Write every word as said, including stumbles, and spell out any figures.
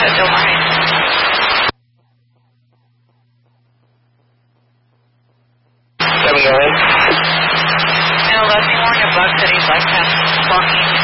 it, don't worry. Seven, go ahead. Now, let me warn you, Buck City's like that fucking